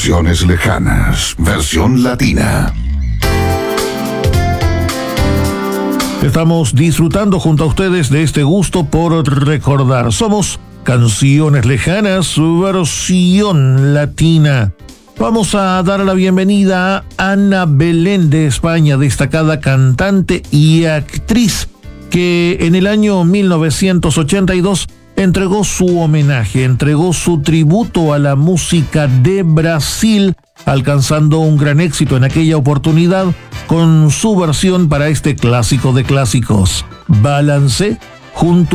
Canciones lejanas, versión latina. Estamos disfrutando junto a ustedes de este gusto por recordar. Somos Canciones Lejanas, versión latina. Vamos a dar la bienvenida a Ana Belén de España, destacada cantante y actriz, que en el año 1982 entregó su homenaje, entregó su tributo a la música de Brasil, alcanzando un gran éxito en aquella oportunidad con su versión para este clásico de clásicos, Balance, junto